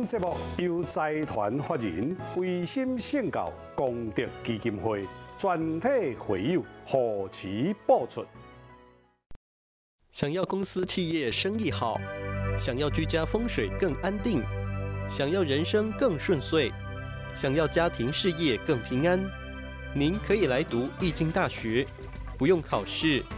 本节目由财团法人维心圣教功德基金会全体会友护持播出。 想要公司企业生意好，想要居家风水更安定，想要人生更顺遂，想要家庭事业更平安，您可以来读易经大学，不用考试，